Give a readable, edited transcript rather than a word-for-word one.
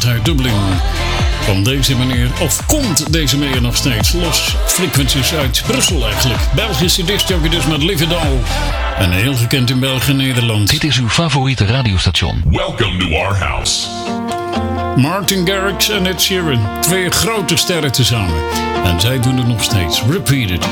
uit Dublin. Van deze meneer, of komt deze meneer nog steeds, Lost Frequencies uit Brussel eigenlijk. Belgische discjockey dus met Live It All. En heel gekend in België en Nederland. Dit is uw favoriete radiostation. Welcome to our house. Martin Garrix en Ed Sheeran. 2 grote sterren tezamen. En zij doen het nog steeds. Repeat it.